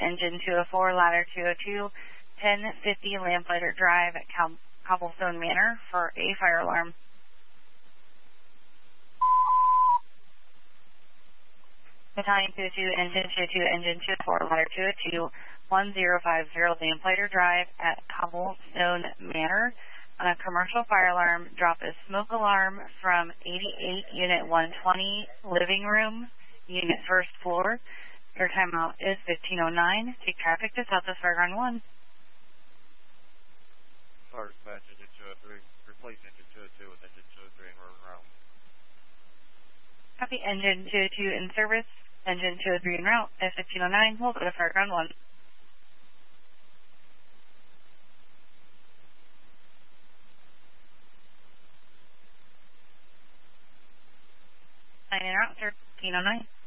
engine 204, ladder 202, 1050 Lamplighter Drive at Cobblestone Manor for a fire alarm. Battalion 202, engine 22, engine 24, ladder 202, 1050 Lamplighter Drive at Cobblestone Manor on a commercial fire alarm. Drop a smoke alarm from 88 Unit 120 living room, unit first floor. Your timeout is 15:09. Take traffic to Southwest Fairground 1. Fire dispatch, engine 203. Replace engine 202 with engine 203 and road route. Copy, engine 202 in service. Engine 203 en route at 15:09. We'll go to Fairground 1. En route, 15:09.